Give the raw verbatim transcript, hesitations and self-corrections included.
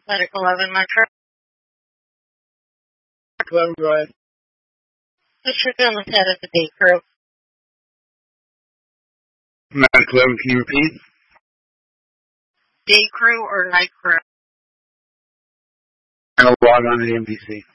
Medic eleven, my truck. eleven, go ahead. Mister Gunn is head of the day crew. Medic eleven, can you repeat? Day crew or night crew? I'll log on to the M D C.